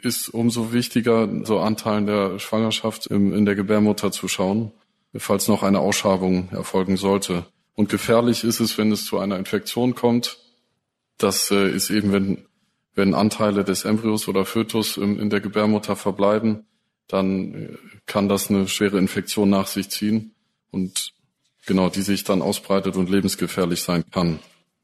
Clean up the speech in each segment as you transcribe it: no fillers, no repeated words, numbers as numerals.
ist umso wichtiger, so Anteilen der Schwangerschaft in der Gebärmutter zu schauen, falls noch eine Ausschabung erfolgen sollte. Und gefährlich ist es, wenn es zu einer Infektion kommt. Das ist eben, wenn Anteile des Embryos oder Fötus in der Gebärmutter verbleiben, dann kann das eine schwere Infektion nach sich ziehen und genau, die sich dann ausbreitet und lebensgefährlich sein kann.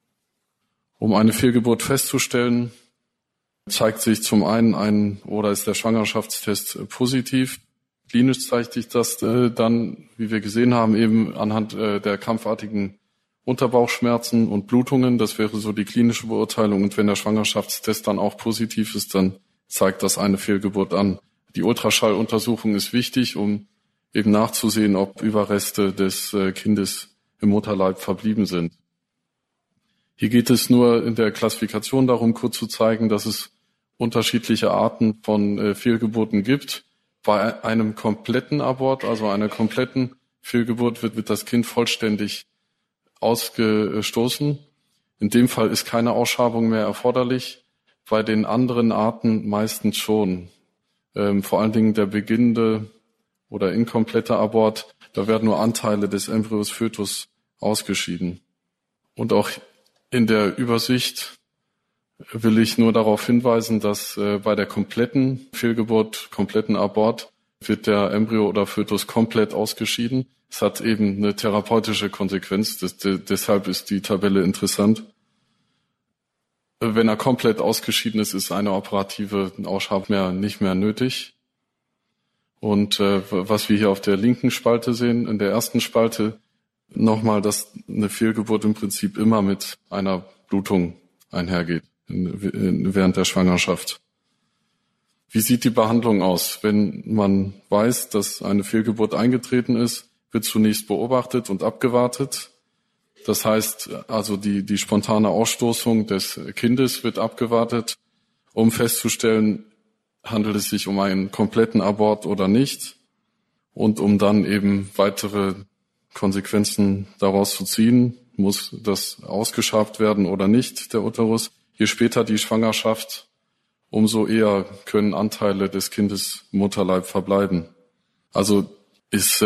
Um eine Fehlgeburt festzustellen, zeigt sich zum einen oder ist der Schwangerschaftstest positiv. Klinisch zeigt sich das dann, wie wir gesehen haben, eben anhand der krampfartigen Unterbauchschmerzen und Blutungen. Das wäre so die klinische Beurteilung. Und wenn der Schwangerschaftstest dann auch positiv ist, dann zeigt das eine Fehlgeburt an. Die Ultraschalluntersuchung ist wichtig, um eben nachzusehen, ob Überreste des Kindes im Mutterleib verblieben sind. Hier geht es nur in der Klassifikation darum, kurz zu zeigen, dass es unterschiedliche Arten von Fehlgeburten gibt. Bei einem kompletten Abort, also einer kompletten Fehlgeburt, wird das Kind vollständig ausgestoßen. In dem Fall ist keine Ausschabung mehr erforderlich. Bei den anderen Arten meistens schon. Vor allen Dingen der beginnende oder inkomplette Abort, da werden nur Anteile des Embryos Fötus ausgeschieden. Und auch in der Übersicht will ich nur darauf hinweisen, dass bei der kompletten Fehlgeburt, kompletten Abort, wird der Embryo oder Fötus komplett ausgeschieden. Es hat eben eine therapeutische Konsequenz, deshalb ist die Tabelle interessant. Wenn er komplett ausgeschieden ist, ist eine operative Ausschabung nicht mehr nötig. Und was wir hier auf der linken Spalte sehen, in der ersten Spalte nochmal, dass eine Fehlgeburt im Prinzip immer mit einer Blutung einhergeht während der Schwangerschaft. Wie sieht die Behandlung aus? Wenn man weiß, dass eine Fehlgeburt eingetreten ist, wird zunächst beobachtet und abgewartet. Das heißt, also die spontane Ausstoßung des Kindes wird abgewartet, um festzustellen, handelt es sich um einen kompletten Abort oder nicht und um dann eben weitere Konsequenzen daraus zu ziehen, muss das ausgeschabt werden oder nicht, der Uterus. Je später die Schwangerschaft, umso eher können Anteile des Kindes im Mutterleib verbleiben. Also ist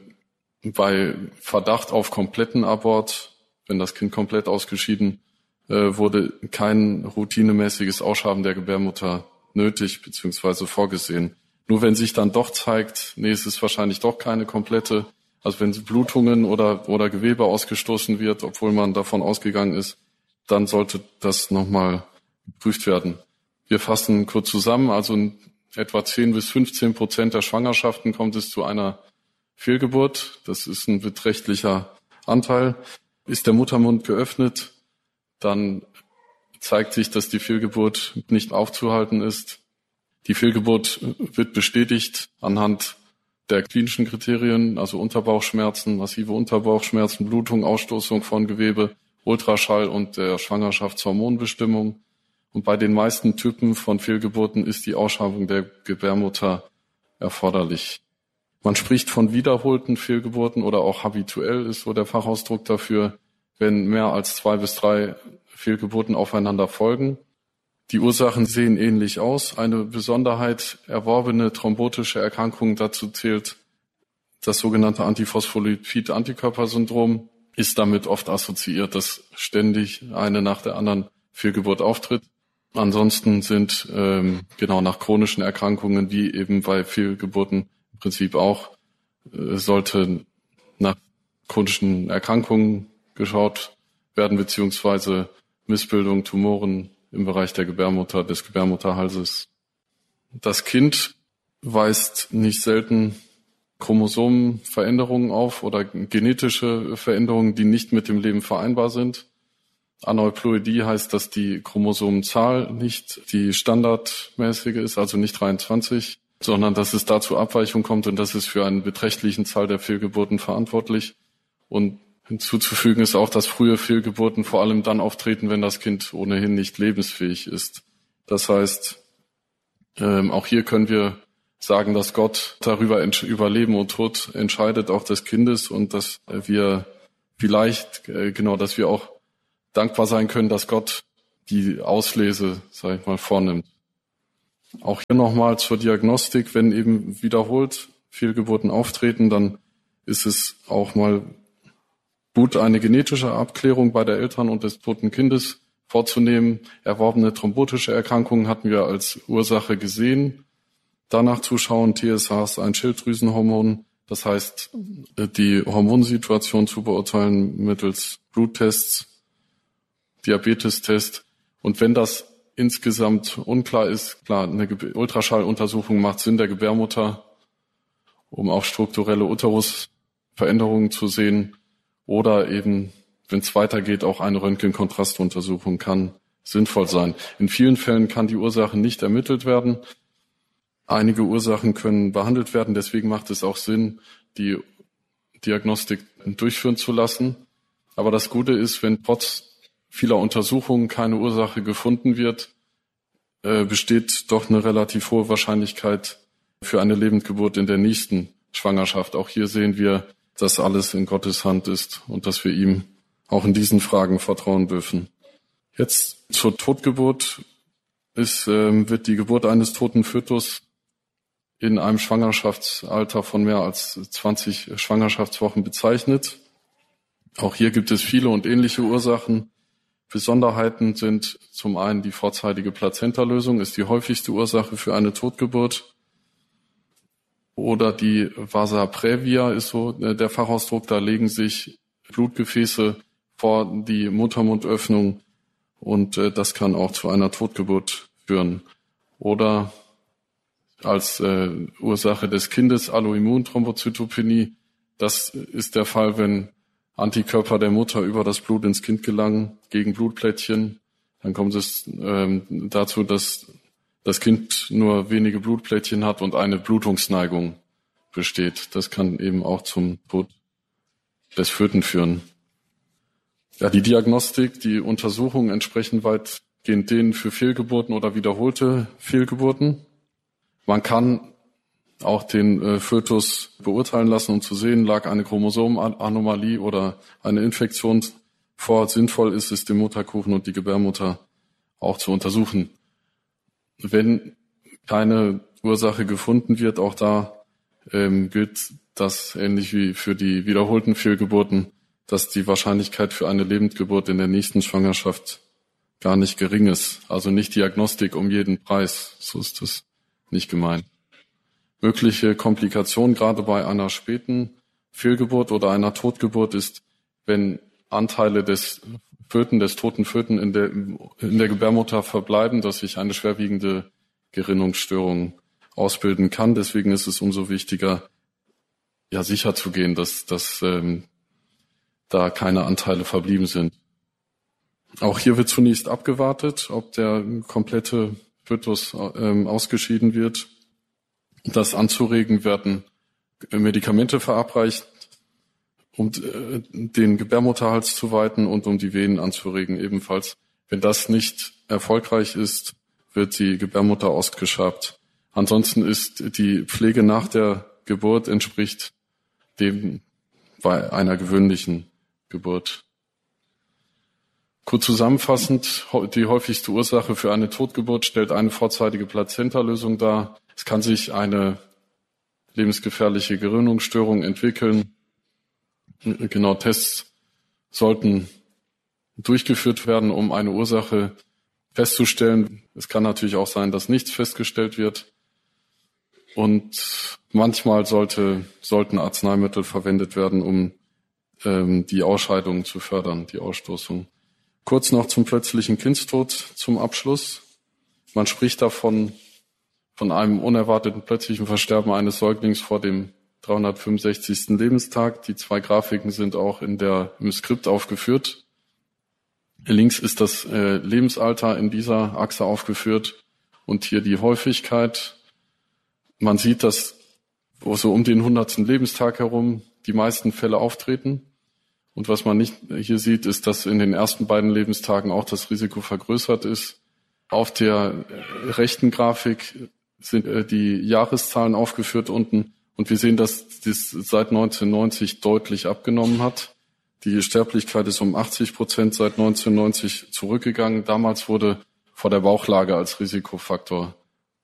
bei Verdacht auf kompletten Abort, wenn das Kind komplett ausgeschieden wurde, kein routinemäßiges Ausschaben der Gebärmutter nötig bzw. vorgesehen. Nur wenn sich dann doch zeigt, es ist wahrscheinlich doch keine komplette, also wenn Blutungen oder Gewebe ausgestoßen wird, obwohl man davon ausgegangen ist, dann sollte das nochmal geprüft werden. Wir fassen kurz zusammen, also in etwa 10-15% der Schwangerschaften kommt es zu einer Fehlgeburt. Das ist ein beträchtlicher Anteil. Ist der Muttermund geöffnet, dann zeigt sich, dass die Fehlgeburt nicht aufzuhalten ist. Die Fehlgeburt wird bestätigt anhand der klinischen Kriterien, also Unterbauchschmerzen, massive Unterbauchschmerzen, Blutung, Ausstoßung von Gewebe, Ultraschall und der Schwangerschaftshormonbestimmung. Und bei den meisten Typen von Fehlgeburten ist die Ausschabung der Gebärmutter erforderlich. Man spricht von wiederholten Fehlgeburten oder auch habituell ist so der Fachausdruck dafür, wenn mehr als 2 bis 3 Fehlgeburten aufeinander folgen. Die Ursachen sehen ähnlich aus. Eine Besonderheit, erworbene thrombotische Erkrankungen, dazu zählt das sogenannte Antiphospholipid-Antikörpersyndrom, ist damit oft assoziiert, dass ständig eine nach der anderen Fehlgeburt auftritt. Ansonsten sind nach chronischen Erkrankungen, wie eben bei Fehlgeburten im Prinzip auch, sollte nach chronischen Erkrankungen geschaut werden, beziehungsweise Missbildungen, Tumoren im Bereich der Gebärmutter, des Gebärmutterhalses. Das Kind weist nicht selten Chromosomenveränderungen auf oder genetische Veränderungen, die nicht mit dem Leben vereinbar sind. Aneuploidie heißt, dass die Chromosomenzahl nicht die standardmäßige ist, also nicht 23, sondern dass es da zu Abweichungen kommt und das ist für einen beträchtlichen Zahl der Fehlgeburten verantwortlich. Und hinzuzufügen ist auch, dass frühe Fehlgeburten vor allem dann auftreten, wenn das Kind ohnehin nicht lebensfähig ist. Das heißt, auch hier können wir sagen, dass Gott darüber über Leben und Tod entscheidet, auch des Kindes, und dass wir vielleicht, dass wir auch dankbar sein können, dass Gott die Auslese, vornimmt. Auch hier nochmal zur Diagnostik, wenn eben wiederholt Fehlgeburten auftreten, dann ist es auch mal gut, eine genetische Abklärung bei der Eltern und des toten Kindes vorzunehmen. Erworbene thrombotische Erkrankungen hatten wir als Ursache gesehen. Danach zuschauen, TSH ist ein Schilddrüsenhormon, das heißt, die Hormonsituation zu beurteilen mittels Bluttests, Diabetestest. Und wenn das insgesamt unklar ist, klar, eine Ultraschalluntersuchung macht Sinn der Gebärmutter, um auch strukturelle Uterusveränderungen zu sehen. Oder eben, wenn es weitergeht, auch eine Röntgenkontrastuntersuchung kann sinnvoll sein. In vielen Fällen kann die Ursache nicht ermittelt werden. Einige Ursachen können behandelt werden. Deswegen macht es auch Sinn, die Diagnostik durchführen zu lassen. Aber das Gute ist, wenn trotz vieler Untersuchungen keine Ursache gefunden wird, besteht doch eine relativ hohe Wahrscheinlichkeit für eine Lebendgeburt in der nächsten Schwangerschaft. Auch hier sehen wir, dass alles in Gottes Hand ist und dass wir ihm auch in diesen Fragen vertrauen dürfen. Jetzt zur Totgeburt wird die Geburt eines toten Fötus in einem Schwangerschaftsalter von mehr als 20 Schwangerschaftswochen bezeichnet. Auch hier gibt es viele und ähnliche Ursachen. Besonderheiten sind zum einen die vorzeitige Plazentalösung, ist die häufigste Ursache für eine Totgeburt. Oder die Vasa praevia ist so der Fachausdruck, da legen sich Blutgefäße vor die Muttermundöffnung und das kann auch zu einer Totgeburt führen. Oder als Ursache des Kindes Alloimmunthrombozytopenie, das ist der Fall, wenn Antikörper der Mutter über das Blut ins Kind gelangen gegen Blutplättchen. Dann kommt es dazu, dass das Kind nur wenige Blutplättchen hat und eine Blutungsneigung besteht. Das kann eben auch zum Tod des Föten führen. Ja, die Diagnostik, die Untersuchungen entsprechen weitgehend denen für Fehlgeburten oder wiederholte Fehlgeburten. Man kann auch den Fötus beurteilen lassen, um zu sehen, lag eine Chromosomenanomalie oder eine Infektion vor. Sinnvoll ist es, den Mutterkuchen und die Gebärmutter auch zu untersuchen. Wenn keine Ursache gefunden wird, auch da gilt das ähnlich wie für die wiederholten Fehlgeburten, dass die Wahrscheinlichkeit für eine Lebendgeburt in der nächsten Schwangerschaft gar nicht gering ist. Also nicht Diagnostik um jeden Preis, so ist es nicht gemeint. Mögliche Komplikationen, gerade bei einer späten Fehlgeburt oder einer Totgeburt, ist, wenn Anteile des toten Föten in der Gebärmutter verbleiben, dass sich eine schwerwiegende Gerinnungsstörung ausbilden kann. Deswegen ist es umso wichtiger, ja, sicherzugehen, dass da keine Anteile verblieben sind. Auch hier wird zunächst abgewartet, ob der komplette Fötus ausgeschieden wird. Das anzuregen, werden Medikamente verabreicht, um den Gebärmutterhals zu weiten und um die Venen anzuregen ebenfalls. Wenn das nicht erfolgreich ist, wird die Gebärmutter ausgeschabt. Ansonsten ist die Pflege nach der Geburt entspricht dem bei einer gewöhnlichen Geburt. Kurz zusammenfassend, die häufigste Ursache für eine Totgeburt stellt eine vorzeitige Plazentalösung dar. Es kann sich eine lebensgefährliche Gerinnungsstörung entwickeln. Genau, Tests sollten durchgeführt werden, um eine Ursache festzustellen. Es kann natürlich auch sein, dass nichts festgestellt wird. Und manchmal sollten Arzneimittel verwendet werden, um die Ausscheidung zu fördern, die Ausstoßung. Kurz noch zum plötzlichen Kindstod zum Abschluss. Man spricht davon von einem unerwarteten plötzlichen Versterben eines Säuglings vor dem 365. Lebenstag. Die 2 Grafiken sind auch im Skript aufgeführt. Links ist das Lebensalter in dieser Achse aufgeführt und hier die Häufigkeit. Man sieht, dass so um den 100. Lebenstag herum die meisten Fälle auftreten. Und was man nicht hier sieht, ist, dass in den ersten beiden Lebenstagen auch das Risiko vergrößert ist. Auf der rechten Grafik sind die Jahreszahlen aufgeführt unten. Und wir sehen, dass das seit 1990 deutlich abgenommen hat. Die Sterblichkeit ist um 80% seit 1990 zurückgegangen. Damals wurde vor der Bauchlage als Risikofaktor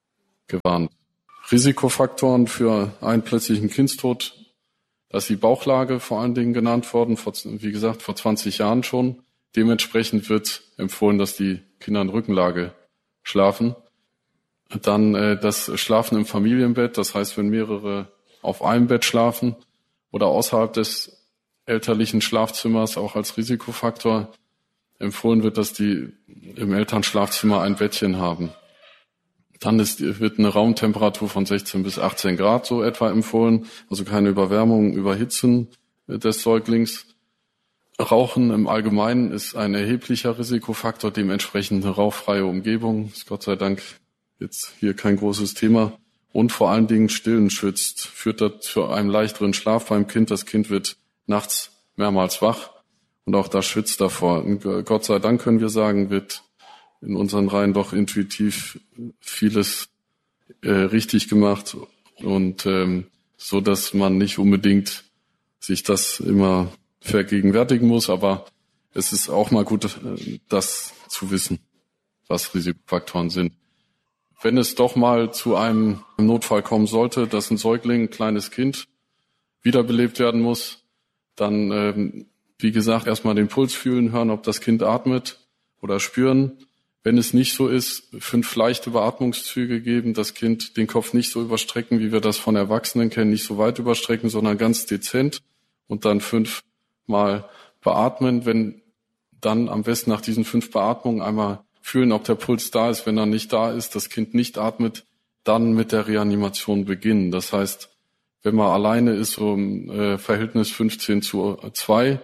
gewarnt. Risikofaktoren für einen plötzlichen Kindstod, da ist die Bauchlage vor allen Dingen genannt worden, wie gesagt, vor 20 Jahren schon. Dementsprechend wird empfohlen, dass die Kinder in Rückenlage schlafen. Dann das Schlafen im Familienbett, das heißt, wenn mehrere auf einem Bett schlafen oder außerhalb des elterlichen Schlafzimmers, auch als Risikofaktor empfohlen wird, dass die im Elternschlafzimmer ein Bettchen haben. Dann wird eine Raumtemperatur von 16 bis 18 Grad so etwa empfohlen, also keine Überwärmung, Überhitzen des Säuglings. Rauchen im Allgemeinen ist ein erheblicher Risikofaktor, dementsprechend eine rauchfreie Umgebung, ist Gott sei Dank jetzt hier kein großes Thema. Und vor allen Dingen Stillen schützt, führt zu einem leichteren Schlaf beim Kind. Das Kind wird nachts mehrmals wach und auch das schützt davor. Und Gott sei Dank können wir sagen, wird in unseren Reihen doch intuitiv vieles richtig gemacht und so, dass man nicht unbedingt sich das immer vergegenwärtigen muss, aber es ist auch mal gut, das zu wissen, was Risikofaktoren sind. Wenn es doch mal zu einem Notfall kommen sollte, dass ein Säugling, ein kleines Kind, wiederbelebt werden muss, dann, wie gesagt, erstmal den Puls fühlen, hören, ob das Kind atmet oder spüren. Wenn es nicht so ist, 5 leichte Beatmungszüge geben, das Kind den Kopf nicht so überstrecken, wie wir das von Erwachsenen kennen, nicht so weit überstrecken, sondern ganz dezent und dann 5 Mal beatmen. Wenn dann am besten nach diesen 5 Beatmungen einmal fühlen, ob der Puls da ist. Wenn er nicht da ist, das Kind nicht atmet, dann mit der Reanimation beginnen. Das heißt, wenn man alleine ist, so im Verhältnis 15:2,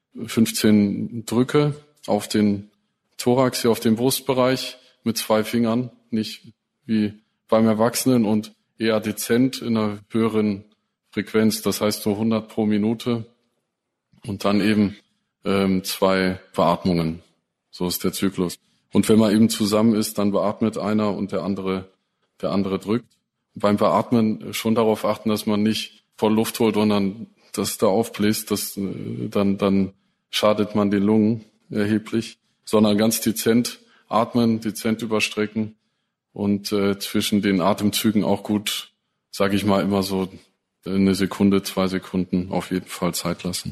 15 Drücke auf den Thorax, hier auf den Brustbereich mit 2 Fingern, nicht wie beim Erwachsenen und eher dezent in einer höheren Frequenz, das heißt so 100 pro Minute und dann eben 2 Beatmungen. So ist der Zyklus. Und wenn man eben zusammen ist, dann beatmet einer und der andere drückt. Und beim Beatmen schon darauf achten, dass man nicht voll Luft holt und dann das da aufbläst, dann schadet man den Lungen erheblich, sondern ganz dezent atmen, dezent überstrecken und zwischen den Atemzügen auch gut, sage ich mal, immer so 1 Sekunde, 2 Sekunden auf jeden Fall Zeit lassen.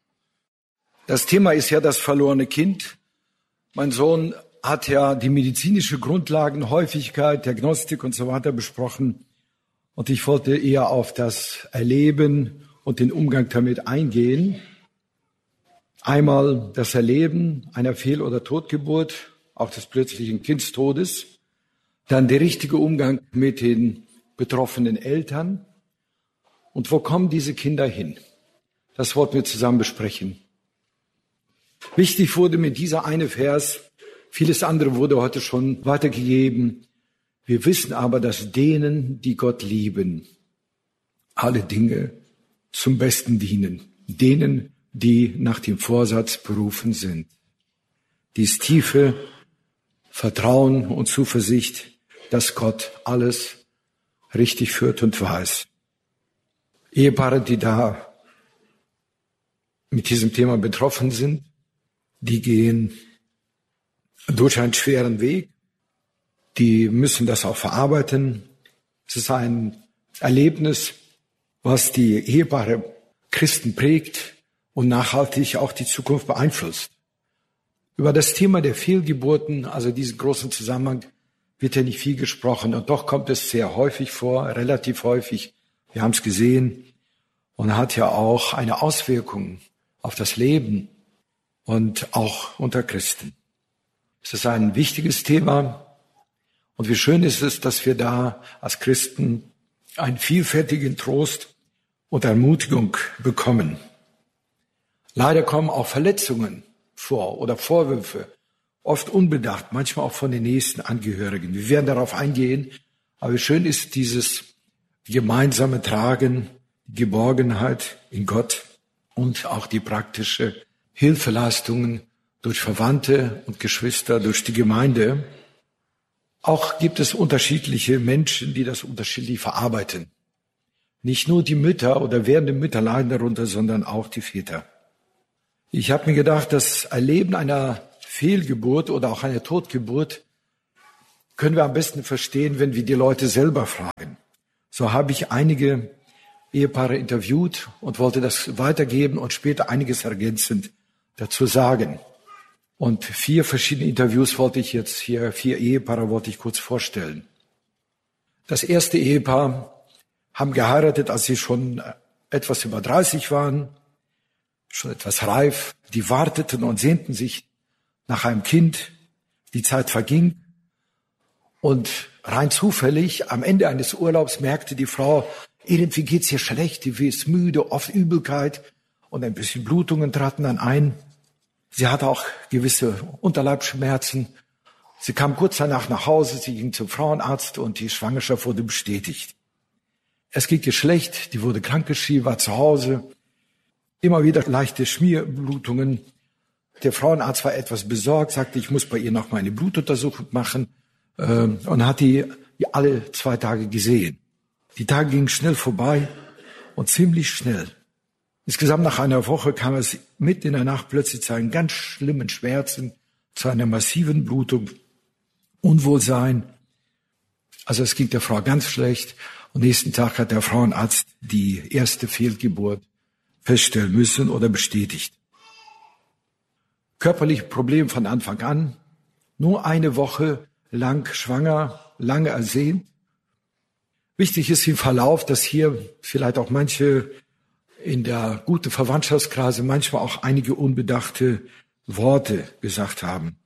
Das Thema ist ja das verlorene Kind. Mein Sohn hat ja die medizinische Grundlagen, Häufigkeit, Diagnostik und so weiter besprochen. Und ich wollte eher auf das Erleben und den Umgang damit eingehen. Einmal das Erleben einer Fehl- oder Totgeburt, auch des plötzlichen Kindstodes. Dann der richtige Umgang mit den betroffenen Eltern. Und wo kommen diese Kinder hin? Das wollten wir zusammen besprechen. Wichtig wurde mir dieser eine Vers, vieles andere wurde heute schon weitergegeben. Wir wissen aber, dass denen, die Gott lieben, alle Dinge zum Besten dienen. Denen, die nach dem Vorsatz berufen sind. Dies tiefe Vertrauen und Zuversicht, dass Gott alles richtig führt und weiß. Ehepaare, die da mit diesem Thema betroffen sind, die gehen durch einen schweren Weg. Die müssen das auch verarbeiten. Es ist ein Erlebnis, was die Ehepaare Christen prägt und nachhaltig auch die Zukunft beeinflusst. Über das Thema der Fehlgeburten, also diesen großen Zusammenhang, wird ja nicht viel gesprochen. Und doch kommt es sehr häufig vor, relativ häufig. Wir haben es gesehen und hat ja auch eine Auswirkung auf das Leben und auch unter Christen. Es ist ein wichtiges Thema und wie schön ist es, dass wir da als Christen einen vielfältigen Trost und Ermutigung bekommen. Leider kommen auch Verletzungen vor oder Vorwürfe, oft unbedacht, manchmal auch von den nächsten Angehörigen. Wir werden darauf eingehen, aber wie schön ist dieses gemeinsame Tragen, die Geborgenheit in Gott und auch die praktische Hilfeleistungen durch Verwandte und Geschwister, durch die Gemeinde. Auch gibt es unterschiedliche Menschen, die das unterschiedlich verarbeiten. Nicht nur die Mütter oder werdende Mütter leiden darunter, sondern auch die Väter. Ich habe mir gedacht, das Erleben einer Fehlgeburt oder auch einer Totgeburt können wir am besten verstehen, wenn wir die Leute selber fragen. So habe ich einige Ehepaare interviewt und wollte das weitergeben und später einiges ergänzend dazu sagen. Und 4 verschiedene Interviews wollte ich jetzt hier, 4 Ehepaare wollte ich kurz vorstellen. Das erste Ehepaar haben geheiratet, als sie schon etwas über 30 waren, schon etwas reif. Die warteten und sehnten sich nach einem Kind. Die Zeit verging. Und rein zufällig, am Ende eines Urlaubs merkte die Frau, irgendwie geht's ihr schlecht, die ist müde, oft Übelkeit und ein bisschen Blutungen traten dann ein. Sie hatte auch gewisse Unterleibsschmerzen. Sie kam kurz danach nach Hause, sie ging zum Frauenarzt und die Schwangerschaft wurde bestätigt. Es ging ihr schlecht, die wurde krankgeschrieben, war zu Hause. Immer wieder leichte Schmierblutungen. Der Frauenarzt war etwas besorgt, sagte, ich muss bei ihr noch mal eine Blutuntersuchung machen und hat die alle 2 Tage gesehen. Die Tage gingen schnell vorbei und ziemlich schnell. Insgesamt nach einer Woche kam es mitten in der Nacht plötzlich zu einem ganz schlimmen Schmerzen, zu einer massiven Blutung, Unwohlsein. Also es ging der Frau ganz schlecht. Und nächsten Tag hat der Frauenarzt die erste Fehlgeburt feststellen müssen oder bestätigt. Körperliche Probleme von Anfang an. Nur eine Woche lang schwanger, lange ersehnt. Wichtig ist im Verlauf, dass hier vielleicht auch manche in der guten Verwandtschaftskreise manchmal auch einige unbedachte Worte gesagt haben.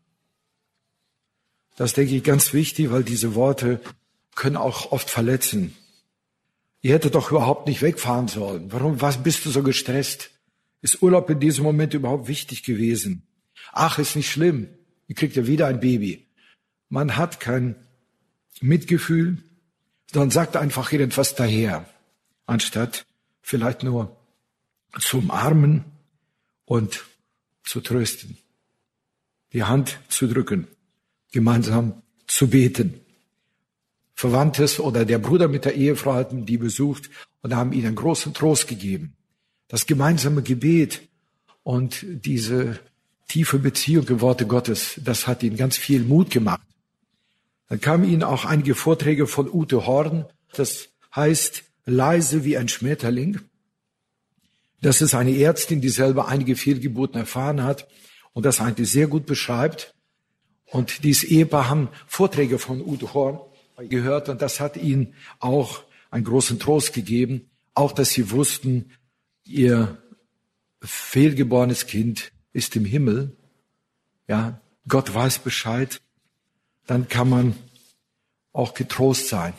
Das denke ich ganz wichtig, weil diese Worte können auch oft verletzen. Ihr hättet doch überhaupt nicht wegfahren sollen. Was bist du so gestresst? Ist Urlaub in diesem Moment überhaupt wichtig gewesen? Ach, ist nicht schlimm. Ihr kriegt ja wieder ein Baby. Man hat kein Mitgefühl, sondern sagt einfach irgendwas daher, anstatt vielleicht nur zu umarmen und zu trösten, die Hand zu drücken, gemeinsam zu beten. Verwandtes oder der Bruder mit der Ehefrau hatten die besucht und haben ihnen großen Trost gegeben. Das gemeinsame Gebet und diese tiefe Beziehung im Worte Gottes, das hat ihnen ganz viel Mut gemacht. Dann kamen ihnen auch einige Vorträge von Ute Horn, das heißt leise wie ein Schmetterling. Das ist eine Ärztin, die selber einige Fehlgeburten erfahren hat und das eigentlich sehr gut beschreibt. Und dieses Ehepaar haben Vorträge von Ute Horn gehört und das hat ihnen auch einen großen Trost gegeben, auch dass sie wussten, ihr fehlgeborenes Kind ist im Himmel. Ja, Gott weiß Bescheid. Dann kann man auch getrost sein.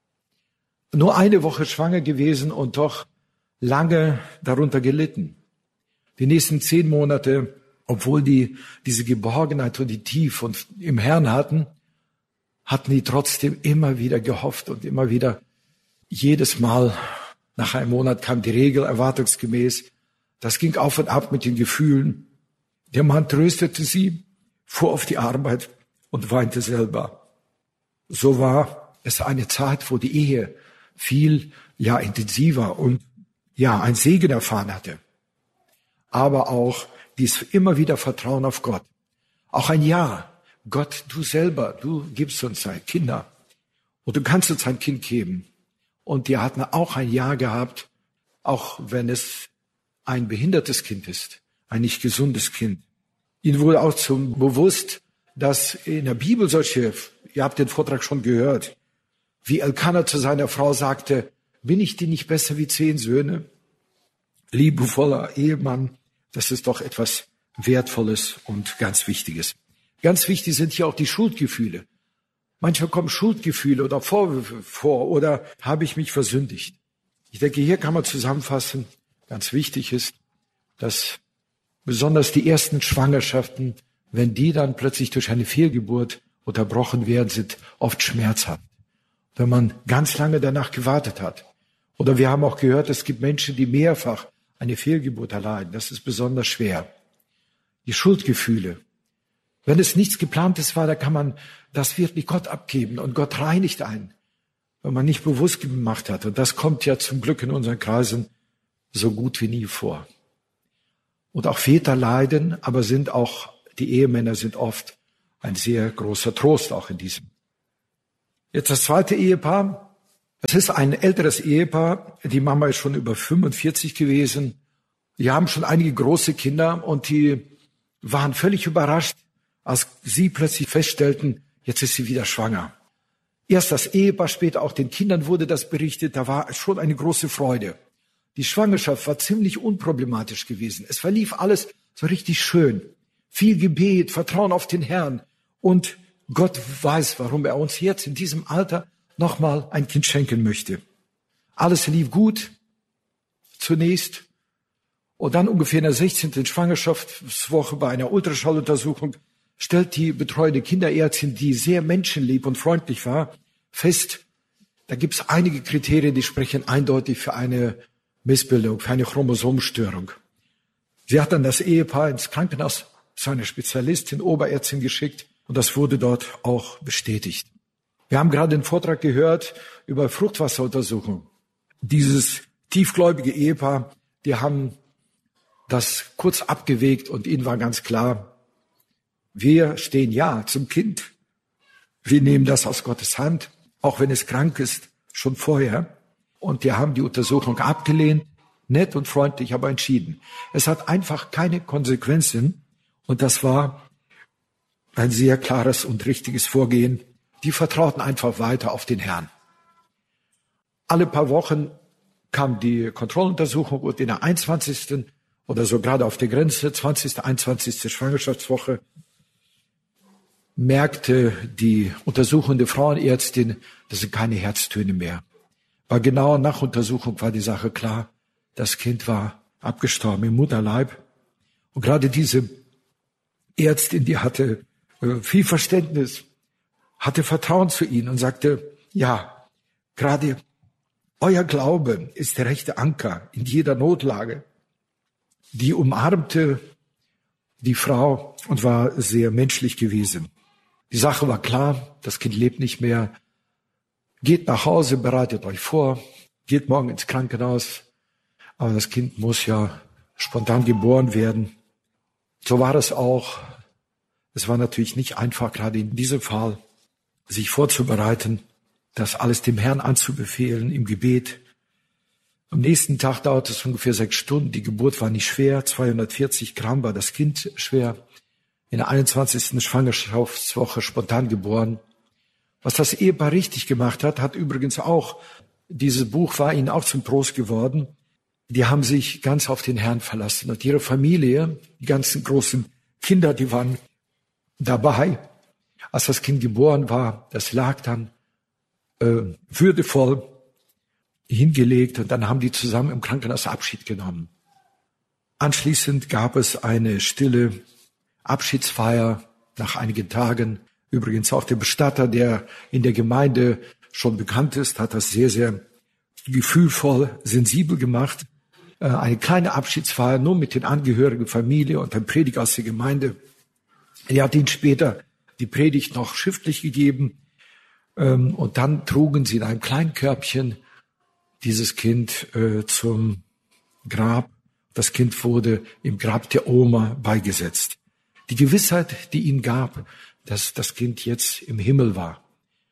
Nur eine Woche schwanger gewesen und doch lange darunter gelitten. Die nächsten 10 Monate, obwohl die diese Geborgenheit und die Tiefe und im Herrn hatten die trotzdem immer wieder gehofft und immer wieder jedes Mal nach einem Monat kam die Regel erwartungsgemäß. Das ging auf und ab mit den Gefühlen. Der Mann tröstete sie, fuhr auf die Arbeit und weinte selber. So war es eine Zeit, wo die Ehe viel, intensiver und ein Segen erfahren hatte. Aber auch dies immer wieder Vertrauen auf Gott. Auch ein Ja. Gott, du selber, du gibst uns Kinder. Und du kannst uns ein Kind geben. Und die hatten auch ein Ja gehabt, auch wenn es ein behindertes Kind ist, ein nicht gesundes Kind. Ihnen wurde auch zum bewusst, dass in der Bibel solche, ihr habt den Vortrag schon gehört, wie Elkanah zu seiner Frau sagte, bin ich dir nicht besser wie 10 Söhne? Liebevoller Ehemann, das ist doch etwas Wertvolles und ganz Wichtiges. Ganz wichtig sind hier auch die Schuldgefühle. Manchmal kommen Schuldgefühle oder Vorwürfe vor oder habe ich mich versündigt. Ich denke, hier kann man zusammenfassen, ganz wichtig ist, dass besonders die ersten Schwangerschaften, wenn die dann plötzlich durch eine Fehlgeburt unterbrochen werden, sind oft schmerzhaft. Wenn man ganz lange danach gewartet hat. Oder wir haben auch gehört, es gibt Menschen, die mehrfach eine Fehlgeburt erleiden. Das ist besonders schwer. Die Schuldgefühle. Wenn es nichts Geplantes war, da kann man das wirklich Gott abgeben und Gott reinigt einen, wenn man nicht bewusst gemacht hat. Und das kommt ja zum Glück in unseren Kreisen so gut wie nie vor. Und auch Väter leiden, aber die Ehemänner sind oft ein sehr großer Trost auch in diesem. Jetzt das zweite Ehepaar. Es ist ein älteres Ehepaar. Die Mama ist schon über 45 gewesen. Die haben schon einige große Kinder und die waren völlig überrascht, als sie plötzlich feststellten, jetzt ist sie wieder schwanger. Erst das Ehepaar, später auch den Kindern wurde das berichtet. Da war schon eine große Freude. Die Schwangerschaft war ziemlich unproblematisch gewesen. Es verlief alles so richtig schön. Viel Gebet, Vertrauen auf den Herrn. Und Gott weiß, warum er uns jetzt in diesem Alter nochmal ein Kind schenken möchte. Alles lief gut zunächst. Und dann ungefähr in der 16. Schwangerschaftswoche bei einer Ultraschalluntersuchung stellt die betreuende Kinderärztin, die sehr menschenlieb und freundlich war, fest, da gibt es einige Kriterien, die sprechen eindeutig für eine Missbildung, für eine Chromosomenstörung. Sie hat dann das Ehepaar ins Krankenhaus zu einer Spezialistin, Oberärztin geschickt und das wurde dort auch bestätigt. Wir haben gerade den Vortrag gehört über Fruchtwasseruntersuchung. Dieses tiefgläubige Ehepaar, die haben das kurz abgewegt und ihnen war ganz klar, wir stehen ja zum Kind. Wir nehmen das aus Gottes Hand, auch wenn es krank ist, schon vorher. Und die haben die Untersuchung abgelehnt, nett und freundlich, aber entschieden. Es hat einfach keine Konsequenzen und das war ein sehr klares und richtiges Vorgehen. Die vertrauten einfach weiter auf den Herrn. Alle paar Wochen kam die Kontrolluntersuchung und in der 21. oder so gerade auf der Grenze, 20., 21. Schwangerschaftswoche, merkte die untersuchende Frauenärztin, das sind keine Herztöne mehr. Bei genauer Nachuntersuchung war die Sache klar, das Kind war abgestorben im Mutterleib. Und gerade diese Ärztin, die hatte viel Verständnis, hatte Vertrauen zu ihnen und sagte, ja, gerade euer Glaube ist der rechte Anker in jeder Notlage. Die umarmte die Frau und war sehr menschlich gewesen. Die Sache war klar, das Kind lebt nicht mehr. Geht nach Hause, bereitet euch vor, geht morgen ins Krankenhaus. Aber das Kind muss ja spontan geboren werden. So war es auch. Es war natürlich nicht einfach, gerade in diesem Fall, sich vorzubereiten, das alles dem Herrn anzubefehlen im Gebet. Am nächsten Tag dauerte es ungefähr 6 Stunden. Die Geburt war nicht schwer. 240 Gramm war das Kind schwer. In der 21. Schwangerschaftswoche spontan geboren. Was das Ehepaar richtig gemacht hat, hat übrigens auch, dieses Buch war ihnen auch zum Trost geworden. Die haben sich ganz auf den Herrn verlassen. Und ihre Familie, die ganzen großen Kinder, die waren dabei. Als das Kind geboren war, das lag dann würdevoll hingelegt und dann haben die zusammen im Krankenhaus Abschied genommen. Anschließend gab es eine stille Abschiedsfeier nach einigen Tagen. Übrigens auch der Bestatter, der in der Gemeinde schon bekannt ist, hat das sehr, sehr gefühlvoll, sensibel gemacht. Eine kleine Abschiedsfeier nur mit den Angehörigen, Familie und dem Prediger aus der Gemeinde. Er hat ihnen später die Predigt noch schriftlich gegeben. Und dann trugen sie in einem kleinen Körbchen dieses Kind zum Grab. Das Kind wurde im Grab der Oma beigesetzt. Die Gewissheit, die ihnen gab, dass das Kind jetzt im Himmel war.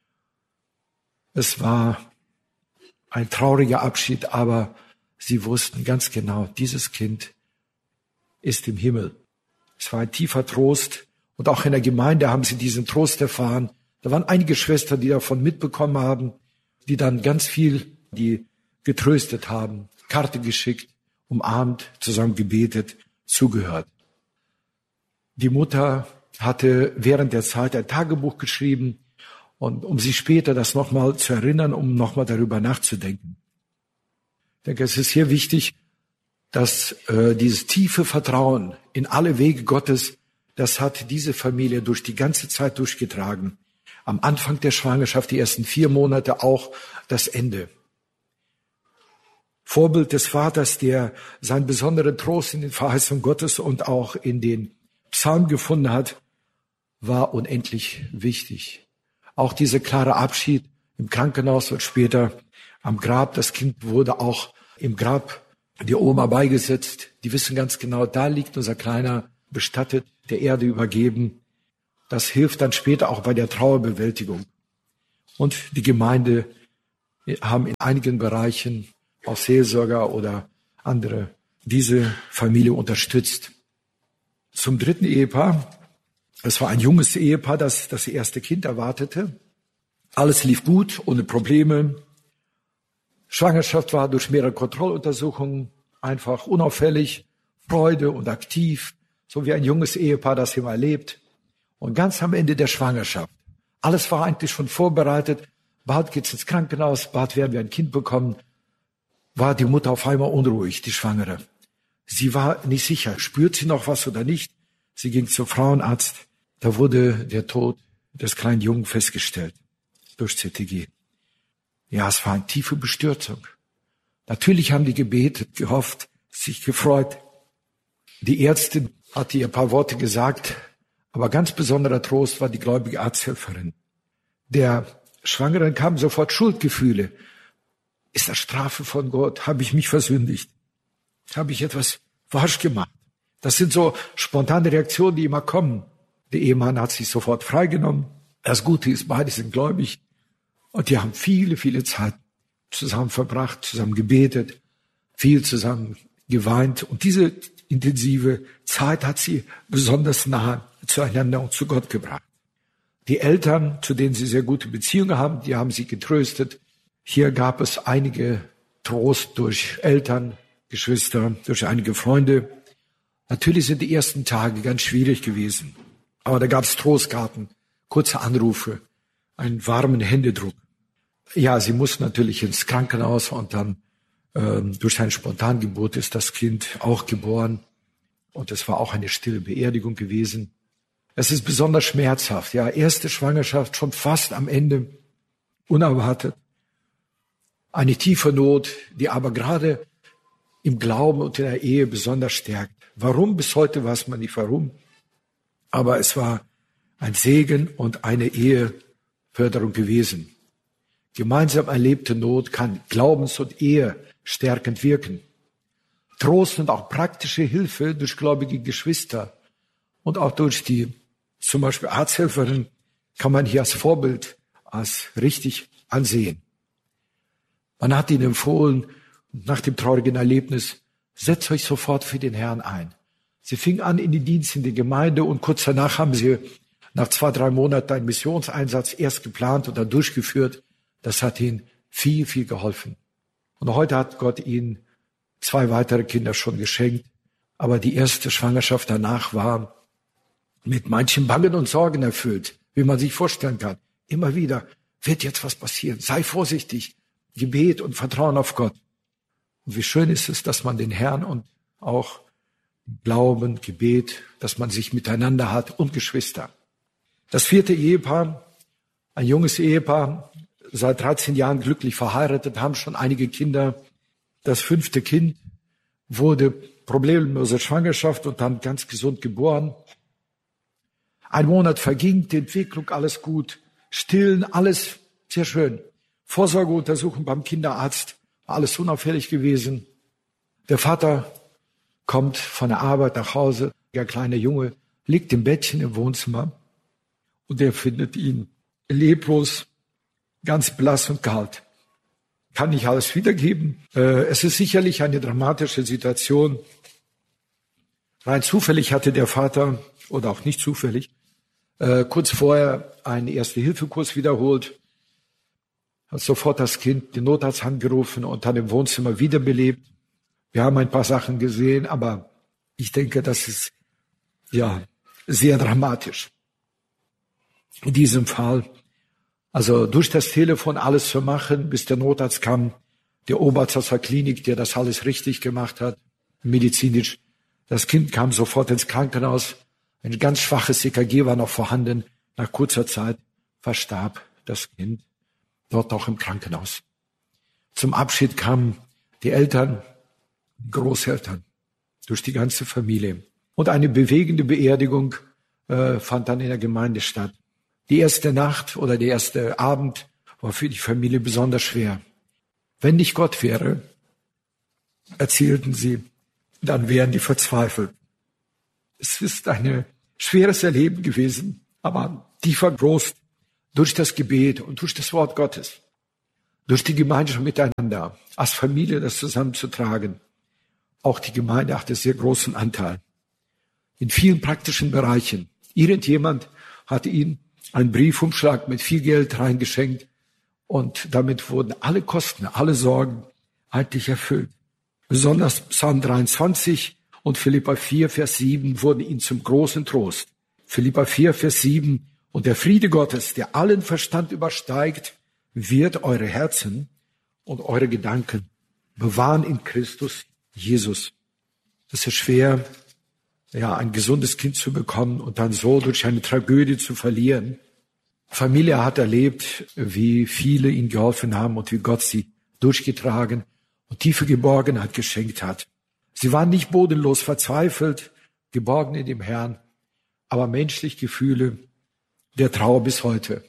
Es war ein trauriger Abschied, aber sie wussten ganz genau, dieses Kind ist im Himmel. Es war ein tiefer Trost und auch in der Gemeinde haben sie diesen Trost erfahren. Da waren einige Schwestern, die davon mitbekommen haben, die dann ganz viel, die getröstet haben, Karte geschickt, umarmt, zusammen gebetet, zugehört. Die Mutter hatte während der Zeit ein Tagebuch geschrieben, und um sich später das nochmal zu erinnern, um nochmal darüber nachzudenken. Ich denke, es ist hier wichtig, dass dieses tiefe Vertrauen in alle Wege Gottes, das hat diese Familie durch die ganze Zeit durchgetragen. Am Anfang der Schwangerschaft, die ersten 4 Monate, auch das Ende. Vorbild des Vaters, der seinen besonderen Trost in den Verheißungen Gottes und auch in den Psalmen gefunden hat, war unendlich wichtig. Auch dieser klare Abschied im Krankenhaus und später am Grab. Das Kind wurde auch im Grab die Oma beigesetzt. Die wissen ganz genau, da liegt unser Kleiner bestattet, der Erde übergeben. Das hilft dann später auch bei der Trauerbewältigung. Und die Gemeinde haben in einigen Bereichen auch Seelsorger oder andere diese Familie unterstützt. Zum dritten Ehepaar. Es war ein junges Ehepaar, das das erste Kind erwartete. Alles lief gut, ohne Probleme. Schwangerschaft war durch mehrere Kontrolluntersuchungen einfach unauffällig, Freude und aktiv, so wie ein junges Ehepaar das immer erlebt. Und ganz am Ende der Schwangerschaft, alles war eigentlich schon vorbereitet, bald geht's ins Krankenhaus, bald werden wir ein Kind bekommen, war die Mutter auf einmal unruhig, die Schwangere. Sie war nicht sicher, spürt sie noch was oder nicht. Sie ging zum Frauenarzt, da wurde der Tod des kleinen Jungen festgestellt durch CTG. Ja, es war eine tiefe Bestürzung. Natürlich haben die gebetet, gehofft, sich gefreut. Die Ärztin hatte ihr ein paar Worte gesagt, aber ganz besonderer Trost war die gläubige Arzthelferin. Der Schwangeren kamen sofort Schuldgefühle. Ist das Strafe von Gott? Habe ich mich versündigt? Habe ich etwas falsch gemacht? Das sind so spontane Reaktionen, die immer kommen. Der Ehemann hat sich sofort freigenommen. Das Gute ist, beide sind gläubig. Und die haben viele, viele Zeit zusammen verbracht, zusammen gebetet, viel zusammen geweint. Und diese intensive Zeit hat sie besonders nahe zueinander und zu Gott gebracht. Die Eltern, zu denen sie sehr gute Beziehungen haben, die haben sie getröstet. Hier gab es einige Trost durch Eltern, Geschwister, durch einige Freunde. Natürlich sind die ersten Tage ganz schwierig gewesen. Aber da gab es Trostkarten, kurze Anrufe, einen warmen Händedruck. Ja, sie mussten natürlich ins Krankenhaus und dann durch eine Spontangeburt ist das Kind auch geboren. Und es war auch eine stille Beerdigung gewesen. Es ist besonders schmerzhaft. Ja, erste Schwangerschaft schon fast am Ende, unerwartet. Eine tiefe Not, die aber gerade im Glauben und in der Ehe besonders stärkt. Warum? Bis heute weiß man nicht warum. Aber es war ein Segen und eine Eheförderung gewesen. Gemeinsam erlebte Not kann Glaubens- und Ehe stärkend wirken. Trost und auch praktische Hilfe durch gläubige Geschwister und auch durch die zum Beispiel Arzthelferin kann man hier als Vorbild, als richtig ansehen. Man hat ihnen empfohlen, nach dem traurigen Erlebnis, setzt euch sofort für den Herrn ein. Sie fingen an in den Dienst in der Gemeinde und kurz danach haben sie nach 2-3 Monaten einen Missionseinsatz erst geplant und dann durchgeführt. Das hat ihnen viel, viel geholfen. Und heute hat Gott ihnen 2 weitere Kinder schon geschenkt. Aber die erste Schwangerschaft danach war mit manchen Bangen und Sorgen erfüllt, wie man sich vorstellen kann. Immer wieder wird jetzt was passieren. Sei vorsichtig. Gebet und Vertrauen auf Gott. Und wie schön ist es, dass man den Herrn und auch Glauben, Gebet, dass man sich miteinander hat und Geschwister. Das 4. Ehepaar, ein junges Ehepaar, seit 13 Jahren glücklich verheiratet, haben schon einige Kinder. Das 5. Kind wurde problemlose Schwangerschaft und dann ganz gesund geboren. 1 Monat verging, die Entwicklung, alles gut. Stillen, alles sehr schön. Vorsorgeuntersuchung beim Kinderarzt, war alles unauffällig gewesen. Der Vater kommt von der Arbeit nach Hause. Der kleine Junge liegt im Bettchen im Wohnzimmer und er findet ihn leblos, ganz blass und kalt. Kann nicht alles wiedergeben. Es ist sicherlich eine dramatische Situation. Rein zufällig hatte der Vater, oder auch nicht zufällig, kurz vorher einen Erste-Hilfe-Kurs wiederholt, hat sofort das Kind den Notarzt angerufen und hat im Wohnzimmer wiederbelebt. Wir haben ein paar Sachen gesehen, aber ich denke, das ist ja sehr dramatisch. In diesem Fall, also durch das Telefon alles zu machen, bis der Notarzt kam, der Oberarzt aus der Klinik, der das alles richtig gemacht hat, medizinisch. Das Kind kam sofort ins Krankenhaus. Ein ganz schwaches EKG war noch vorhanden. Nach kurzer Zeit verstarb das Kind dort auch im Krankenhaus. Zum Abschied kamen die Eltern, die Großeltern, durch die ganze Familie. Und eine bewegende Beerdigung fand dann in der Gemeinde statt. Die erste Nacht oder der erste Abend war für die Familie besonders schwer. Wenn nicht Gott wäre, erzählten sie, dann wären die verzweifelt. Es ist ein schweres Erleben gewesen, aber tiefer Trost durch das Gebet und durch das Wort Gottes, durch die Gemeinschaft miteinander, als Familie das zusammenzutragen. Auch die Gemeinde hat einen sehr großen Anteil. In vielen praktischen Bereichen. Irgendjemand hat ihnen einen Briefumschlag mit viel Geld reingeschenkt und damit wurden alle Kosten, alle Sorgen eigentlich erfüllt. Besonders Psalm 23 und Philipper 4, Vers 7 wurden ihnen zum großen Trost. Philipper 4, Vers 7: Und der Friede Gottes, der allen Verstand übersteigt, wird eure Herzen und eure Gedanken bewahren in Christus Jesus. Das ist schwer, ein gesundes Kind zu bekommen und dann so durch eine Tragödie zu verlieren. Familie hat erlebt, wie viele ihnen geholfen haben und wie Gott sie durchgetragen und tiefe Geborgenheit geschenkt hat. Sie waren nicht bodenlos verzweifelt, geborgen in dem Herrn, aber menschlich Gefühle der Trauer bis heute.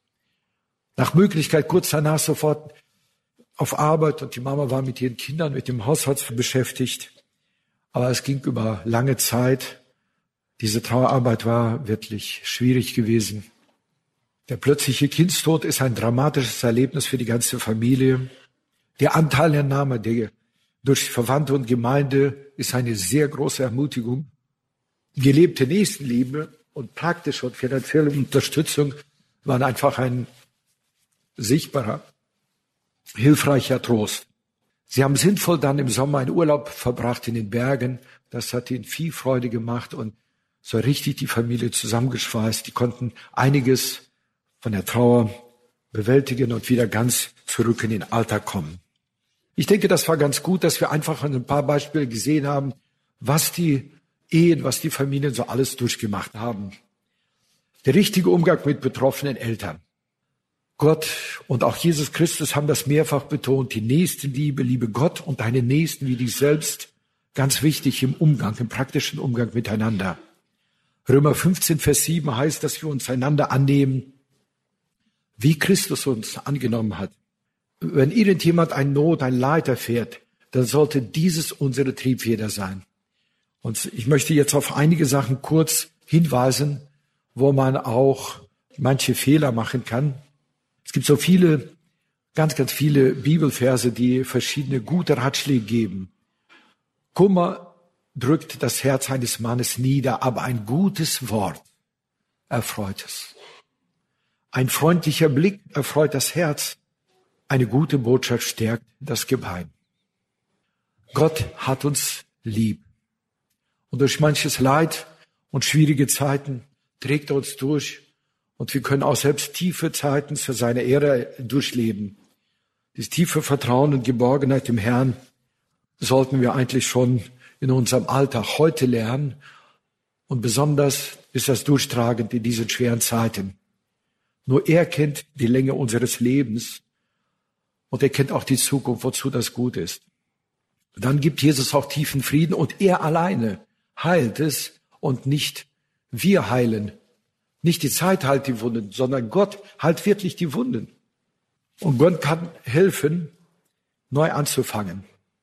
Nach Möglichkeit kurz danach sofort auf Arbeit und die Mama war mit ihren Kindern, mit dem Haushalt beschäftigt. Aber es ging über lange Zeit. Diese Trauerarbeit war wirklich schwierig gewesen. Der plötzliche Kindstod ist ein dramatisches Erlebnis für die ganze Familie. Die Anteilnahme durch Verwandte und Gemeinde ist eine sehr große Ermutigung. Gelebte Nächstenliebe und praktische und finanzielle Unterstützung waren einfach ein sichtbarer, hilfreicher Trost. Sie haben sinnvoll dann im Sommer einen Urlaub verbracht in den Bergen. Das hat ihnen viel Freude gemacht und so richtig die Familie zusammengeschweißt. Die konnten einiges von der Trauer bewältigen und wieder ganz zurück in den Alltag kommen. Ich denke, das war ganz gut, dass wir einfach ein paar Beispiele gesehen haben, was die Ehen, was die Familien so alles durchgemacht haben. Der richtige Umgang mit betroffenen Eltern. Gott und auch Jesus Christus haben das mehrfach betont. Die Nächstenliebe, liebe Gott und deine Nächsten wie dich selbst. Ganz wichtig im Umgang, im praktischen Umgang miteinander. Römer 15, Vers 7 heißt, dass wir uns einander annehmen, wie Christus uns angenommen hat. Wenn irgendjemand eine Not, ein Leid erfährt, dann sollte dieses unsere Triebfeder sein. Und ich möchte jetzt auf einige Sachen kurz hinweisen, wo man auch manche Fehler machen kann. Es gibt so viele, ganz viele Bibelverse, die verschiedene gute Ratschläge geben. Kummer drückt das Herz eines Mannes nieder, aber ein gutes Wort erfreut es. Ein freundlicher Blick erfreut das Herz. Eine gute Botschaft stärkt das Gebein. Gott hat uns lieb. Und durch manches Leid und schwierige Zeiten trägt er uns durch. Und wir können auch selbst tiefe Zeiten zu seiner Ehre durchleben. Dieses tiefe Vertrauen und Geborgenheit im Herrn sollten wir eigentlich schon in unserem Alltag heute lernen. Und besonders ist das durchtragend in diesen schweren Zeiten. Nur er kennt die Länge unseres Lebens und er kennt auch die Zukunft, wozu das gut ist. Dann gibt Jesus auch tiefen Frieden und er alleine heilt es und nicht wir heilen. Nicht die Zeit heilt die Wunden, sondern Gott heilt wirklich die Wunden. Und Gott kann helfen, neu anzufangen.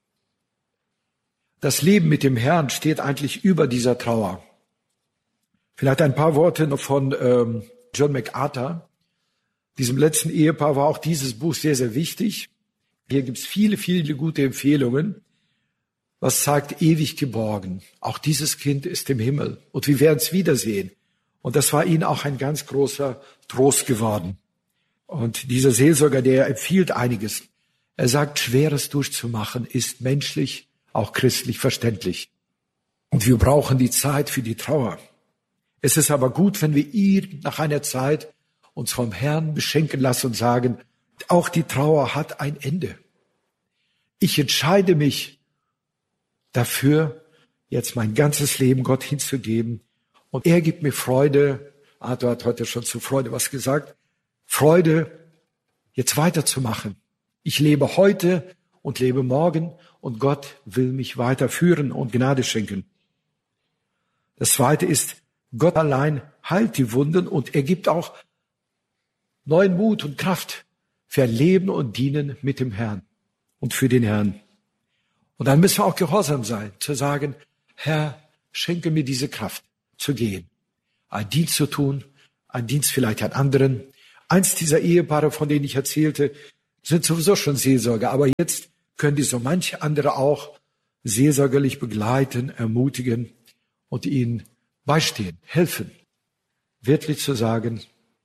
Das Leben mit dem Herrn steht eigentlich über dieser Trauer. Vielleicht ein paar Worte noch von John MacArthur. Diesem letzten Ehepaar war auch dieses Buch sehr, sehr wichtig. Hier gibt es viele, viele gute Empfehlungen. Was sagt ewig geborgen? Auch dieses Kind ist im Himmel und wir werden es wiedersehen. Und das war ihnen auch ein ganz großer Trost geworden. Und dieser Seelsorger, der empfiehlt einiges. Er sagt, Schweres durchzumachen ist menschlich, auch christlich verständlich. Und wir brauchen die Zeit für die Trauer. Es ist aber gut, wenn wir ihn nach einer Zeit uns vom Herrn beschenken lassen und sagen, auch die Trauer hat ein Ende. Ich entscheide mich dafür, jetzt mein ganzes Leben Gott hinzugeben. Und er gibt mir Freude. Arthur hat heute schon zu Freude was gesagt. Freude, jetzt weiterzumachen. Ich lebe heute und lebe morgen und Gott will mich weiterführen und Gnade schenken. Das Zweite ist, Gott allein heilt die Wunden und er gibt auch neuen Mut und Kraft für ein Leben und Dienen mit dem Herrn und für den Herrn. Und dann müssen wir auch gehorsam sein, zu sagen, Herr, schenke mir diese Kraft zu gehen, einen Dienst zu tun, einen Dienst vielleicht an anderen, Eins dieser Ehepaare, von denen ich erzählte, sind sowieso schon Seelsorger, aber jetzt können die so manche andere auch seelsorgerlich begleiten, ermutigen und ihnen beistehen, helfen. Wirklich zu sagen,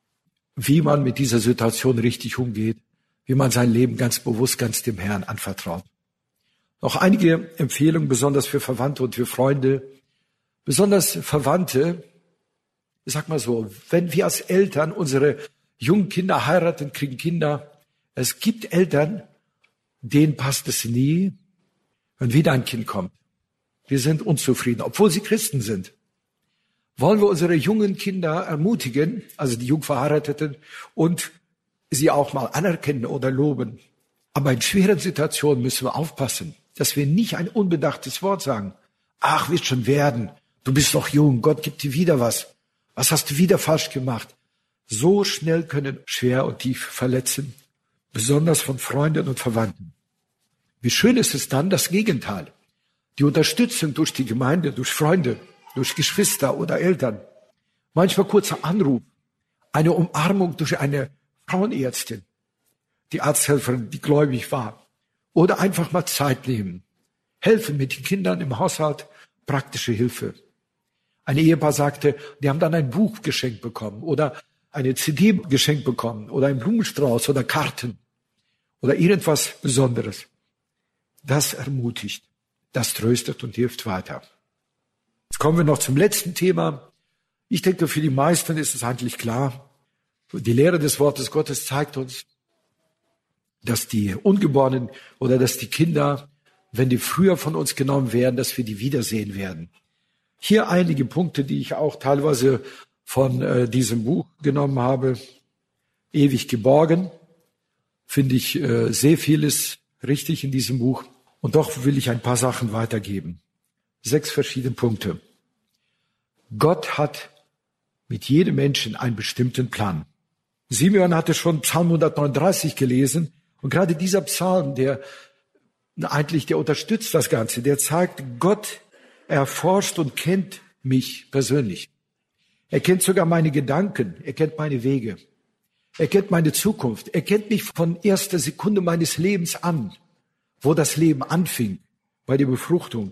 wie man mit dieser Situation richtig umgeht, wie man sein Leben ganz bewusst, ganz dem Herrn anvertraut. Noch einige Empfehlungen, besonders für Verwandte und für Freunde. Besonders Verwandte, ich sag mal so, wenn wir als Eltern unsere jungen Kinder heiraten, kriegen Kinder, es gibt Eltern, denen passt es nie, wenn wieder ein Kind kommt. Wir sind unzufrieden, obwohl sie Christen sind. Wollen wir unsere jungen Kinder ermutigen, also die Jungverheirateten, und sie auch mal anerkennen oder loben. Aber in schweren Situationen müssen wir aufpassen, dass wir nicht ein unbedachtes Wort sagen. Ach, wird schon werden. Du bist noch jung. Gott gibt dir wieder was. Was hast du wieder falsch gemacht? So schnell können schwer und tief verletzen, besonders von Freunden und Verwandten. Wie schön ist es dann, das Gegenteil. Die Unterstützung durch die Gemeinde, durch Freunde, durch Geschwister oder Eltern. Manchmal kurzer Anruf, eine Umarmung durch eine Frauenärztin, die Arzthelferin, die gläubig war. Oder einfach mal Zeit nehmen. Helfen mit den Kindern im Haushalt, praktische Hilfe. Ein Ehepaar sagte, die haben dann ein Buch geschenkt bekommen oder eine CD geschenkt bekommen oder einen Blumenstrauß oder Karten oder irgendwas Besonderes. Das ermutigt, das tröstet und hilft weiter. Jetzt kommen wir noch zum letzten Thema. Ich denke, für die meisten ist es eigentlich klar. Die Lehre des Wortes Gottes zeigt uns, dass die Ungeborenen oder dass die Kinder, wenn die früher von uns genommen werden, dass wir die wiedersehen werden. Hier einige Punkte, die ich auch teilweise von diesem Buch genommen habe. Ewig geborgen, finde ich sehr vieles richtig in diesem Buch. Und doch will ich ein paar Sachen weitergeben. 6 verschiedene Punkte. Gott hat mit jedem Menschen einen bestimmten Plan. Simeon hatte schon Psalm 139 gelesen. Und gerade dieser Psalm, der unterstützt das Ganze. Der zeigt, Gott erforscht und kennt mich persönlich. Er kennt sogar meine Gedanken. Er kennt meine Wege. Er kennt meine Zukunft. Er kennt mich von erster Sekunde meines Lebens an, wo das Leben anfing, bei der Befruchtung.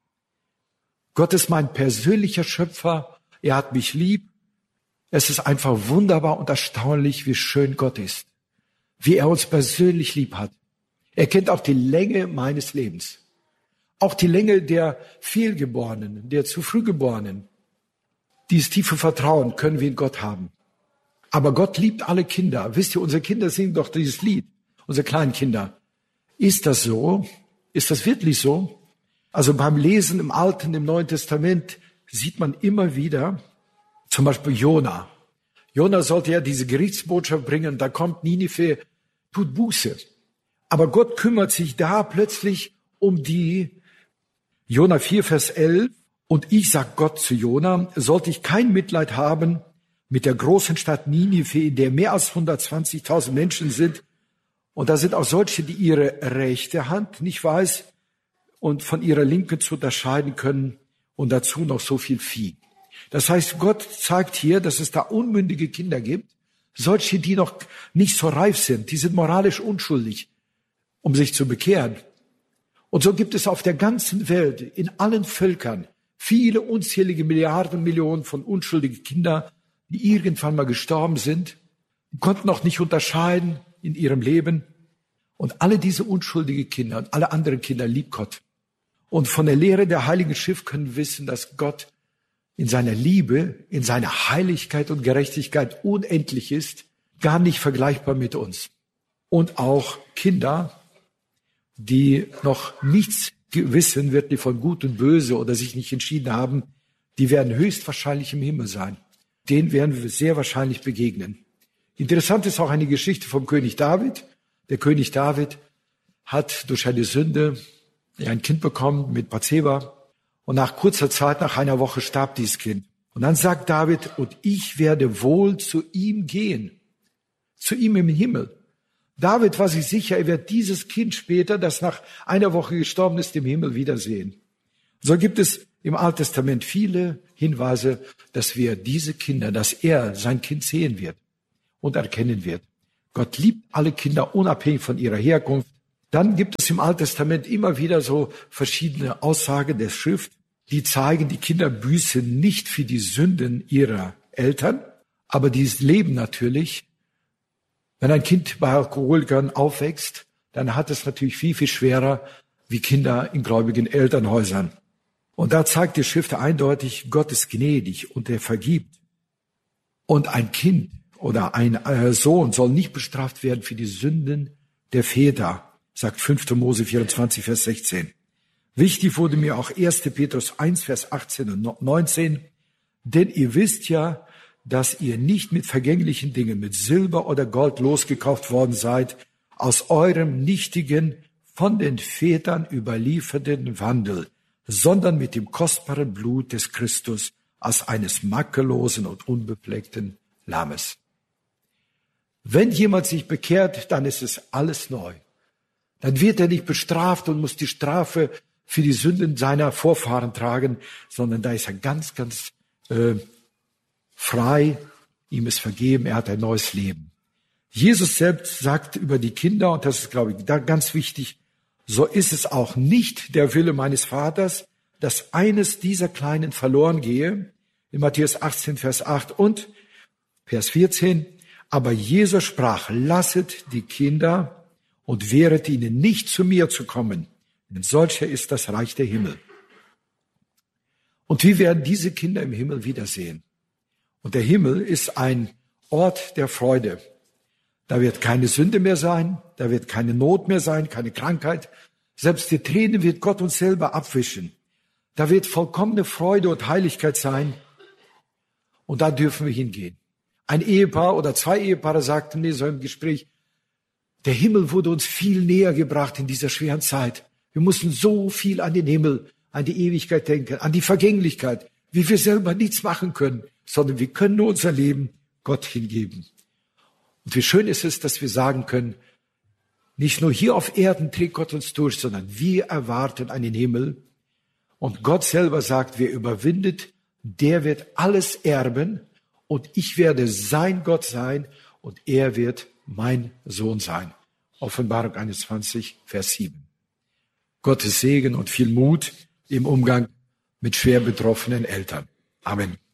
Gott ist mein persönlicher Schöpfer. Er hat mich lieb. Es ist einfach wunderbar und erstaunlich, wie schön Gott ist. Wie er uns persönlich lieb hat. Er kennt auch die Länge meines Lebens. Auch die Länge der Fehlgeborenen, der zu früh Geborenen. Dieses tiefe Vertrauen können wir in Gott haben. Aber Gott liebt alle Kinder. Wisst ihr, unsere Kinder singen doch dieses Lied. Unsere kleinen Kinder. Ist das so? Ist das wirklich so? Also beim Lesen im Alten, im Neuen Testament sieht man immer wieder, zum Beispiel Jona. Jona sollte ja diese Gerichtsbotschaft bringen, da kommt Ninive, tut Buße. Aber Gott kümmert sich da plötzlich um die. Jona 4, Vers 11. Und ich, sagt Gott zu Jona, sollte ich kein Mitleid haben mit der großen Stadt Ninive, in der mehr als 120.000 Menschen sind. Und da sind auch solche, die ihre rechte Hand nicht weiß und von ihrer linken zu unterscheiden können. Und dazu noch so viel Vieh. Das heißt, Gott zeigt hier, dass es da unmündige Kinder gibt, solche, die noch nicht so reif sind, die sind moralisch unschuldig, um sich zu bekehren. Und so gibt es auf der ganzen Welt, in allen Völkern, viele unzählige Milliarden, Millionen von unschuldigen Kindern, die irgendwann mal gestorben sind, die konnten noch nicht unterscheiden in ihrem Leben. Und alle diese unschuldigen Kinder und alle anderen Kinder liebt Gott. Und von der Lehre der Heiligen Schrift können wir wissen, dass Gott in seiner Liebe, in seiner Heiligkeit und Gerechtigkeit unendlich ist, gar nicht vergleichbar mit uns. Und auch Kinder, die noch nichts wissen, wirklich von Gut und Böse oder sich nicht entschieden haben, die werden höchstwahrscheinlich im Himmel sein. Denen werden wir sehr wahrscheinlich begegnen. Interessant ist auch eine Geschichte vom König David. Der König David hat durch eine Sünde ein Kind bekommen mit Bathseba. Und nach kurzer Zeit, nach einer Woche, starb dieses Kind. Und dann sagt David, und ich werde wohl zu ihm gehen. Zu ihm im Himmel. David war sich sicher, er wird dieses Kind später, das nach einer Woche gestorben ist, im Himmel wiedersehen. So gibt es im Alten Testament viele Hinweise, dass wir diese Kinder, dass er sein Kind sehen wird. und erkennen wird. Gott liebt alle Kinder unabhängig von ihrer Herkunft. Dann gibt es im Alten Testament immer wieder so verschiedene Aussagen der Schrift, die zeigen, die Kinder büßen nicht für die Sünden ihrer Eltern, aber die leben natürlich. Wenn ein Kind bei Alkoholikern aufwächst, dann hat es natürlich viel, viel schwerer wie Kinder in gläubigen Elternhäusern. Und da zeigt die Schrift eindeutig, Gott ist gnädig und er vergibt. Und ein Kind oder ein Sohn soll nicht bestraft werden für die Sünden der Väter, sagt 5. Mose 24, Vers 16. Wichtig wurde mir auch 1. Petrus 1, Vers 18 und 19. Denn ihr wisst ja, dass ihr nicht mit vergänglichen Dingen, mit Silber oder Gold losgekauft worden seid, aus eurem nichtigen, von den Vätern überlieferten Wandel, sondern mit dem kostbaren Blut des Christus als eines makellosen und unbefleckten Lammes. Wenn jemand sich bekehrt, dann ist es alles neu. Dann wird er nicht bestraft und muss die Strafe für die Sünden seiner Vorfahren tragen, sondern da ist er ganz, ganz frei. Ihm ist vergeben, er hat ein neues Leben. Jesus selbst sagt über die Kinder, und das ist, glaube ich, da ganz wichtig, so ist es auch nicht der Wille meines Vaters, dass eines dieser Kleinen verloren gehe. In Matthäus 18, Vers 8 und Vers 14. Aber Jesus sprach, lasset die Kinder und wehret ihnen nicht zu mir zu kommen, denn solcher ist das Reich der Himmel. Und wir werden diese Kinder im Himmel wiedersehen. Und der Himmel ist ein Ort der Freude. Da wird keine Sünde mehr sein, da wird keine Not mehr sein, keine Krankheit. Selbst die Tränen wird Gott uns selber abwischen. Da wird vollkommene Freude und Heiligkeit sein. Und da dürfen wir hingehen. Ein Ehepaar oder zwei Ehepaare sagten mir so im Gespräch, der Himmel wurde uns viel näher gebracht in dieser schweren Zeit. Wir mussten so viel an den Himmel, an die Ewigkeit denken, an die Vergänglichkeit, wie wir selber nichts machen können, sondern wir können nur unser Leben Gott hingeben. Und wie schön ist es, dass wir sagen können, nicht nur hier auf Erden trägt Gott uns durch, sondern wir erwarten einen Himmel. Und Gott selber sagt, wer überwindet, der wird alles erben und ich werde sein Gott sein und er wird mein Sohn sein. Offenbarung 21, Vers 7. Gottes Segen und viel Mut im Umgang mit schwer betroffenen Eltern. Amen.